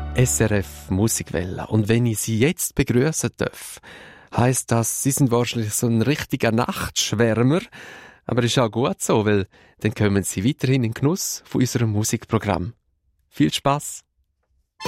SRF Musikwelle. Und wenn ich Sie jetzt begrüßen darf, heisst das, Sie sind wahrscheinlich so ein richtiger Nachtschwärmer. Aber ist auch gut so, weil dann kommen Sie weiterhin in den Genuss von unserem Musikprogramm. Viel Spass!